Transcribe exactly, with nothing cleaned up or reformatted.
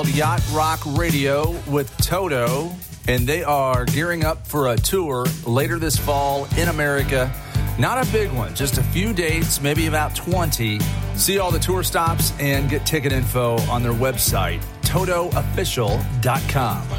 Yacht Rock Radio with Toto, and they are gearing up for a tour later this fall in America. Not a big one, just a few dates, maybe about twenty. See all the tour stops and get ticket info on their website, toto official dot com.